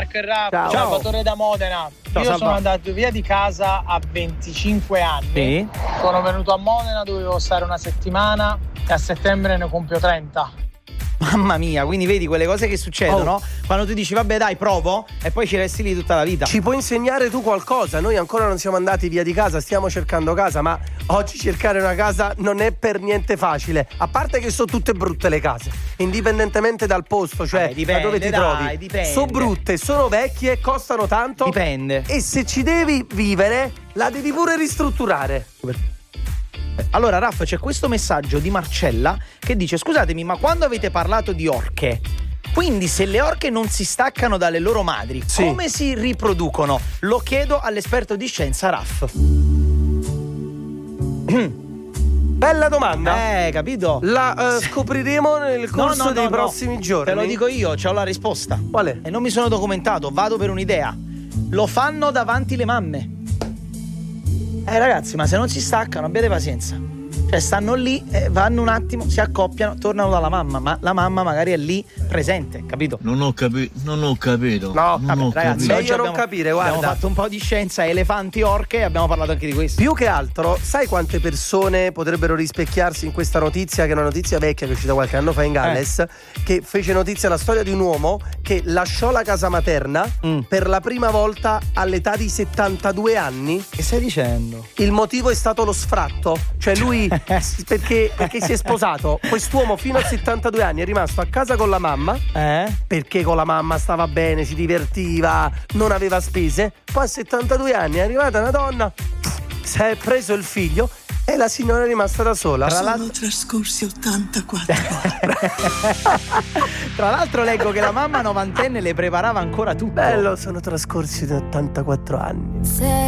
Marco e Raff, Ciao. Salvatore da Modena. Ciao, Io Salva. sono andato via di casa a 25 anni. Sì. Sono venuto a Modena, dovevo stare una settimana e a settembre ne compio 30. Mamma mia, quindi vedi quelle cose che succedono quando tu dici vabbè dai provo e poi ci resti lì tutta la vita. Ci puoi insegnare tu qualcosa? Noi ancora non siamo andati via di casa, stiamo cercando casa, ma oggi cercare una casa non è per niente facile. A parte che sono tutte brutte le case, indipendentemente dal posto, cioè dipende, da dove ti dai, trovi. dipende. Sono brutte, sono vecchie, costano tanto. Dipende. E se ci devi vivere, la devi pure ristrutturare. Allora Raff, c'è questo messaggio di Marcella che dice scusatemi ma quando avete parlato di orche, quindi se le orche non si staccano dalle loro madri, sì, come si riproducono? Lo chiedo all'esperto di scienza Raff. Bella domanda. Capito? La scopriremo nel corso dei prossimi giorni. Te lo dico io, c'ho la risposta. Qual è? E non mi sono documentato, vado per un'idea. Lo fanno davanti le mamme. Ragazzi, ma se non si staccano, abbiate pazienza. Cioè stanno lì, vanno un attimo, si accoppiano, tornano dalla mamma, ma la mamma magari è lì presente, capito? Non ho capito. No, Ragazzi, meglio oggi non capire, guarda. Abbiamo fatto un po' di scienza, elefanti, orche e abbiamo parlato anche di questo. Più che altro, sai quante persone potrebbero rispecchiarsi in questa notizia, che è una notizia vecchia che è uscita qualche anno fa in Galles, che fece notizia la storia di un uomo che lasciò la casa materna per la prima volta all'età di 72 anni. Che stai dicendo? Il motivo è stato lo sfratto, cioè lui perché si è sposato. Quest'uomo fino a 72 anni è rimasto a casa con la mamma, perché con la mamma stava bene, si divertiva, non aveva spese. Poi a 72 anni è arrivata una donna, si è preso il figlio e la signora è rimasta da sola. Sono trascorsi 84 ore. Tra l'altro leggo che la mamma novantenne le preparava ancora tutto. Bello, sono trascorsi 84 anni.